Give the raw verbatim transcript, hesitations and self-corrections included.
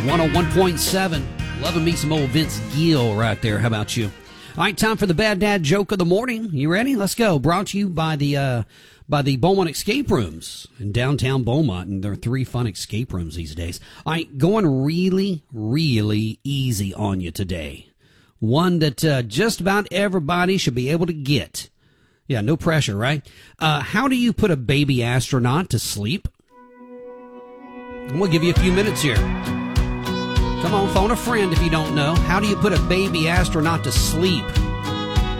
one oh one point seven. Loving me some old Vince Gill right there. How about you? All right, time for the Bad Dad Joke of the Morning. You ready? Let's go. Brought to you by the uh, by the Beaumont Escape Rooms in downtown Beaumont. And there are three fun escape rooms these days. All right, going really, really easy on you today. One that uh, just about everybody should be able to get. Yeah, no pressure, right? Uh, how do you put a baby astronaut to sleep? And we'll give you a few minutes here. Come on, phone a friend if you don't know. How do you put a baby astronaut to sleep?